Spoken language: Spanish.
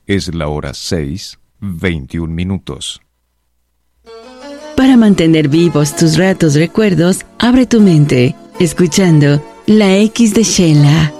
Es la hora 6:21. Para mantener vivos tus ratos recuerdos, abre tu mente, escuchando La X de Sheila.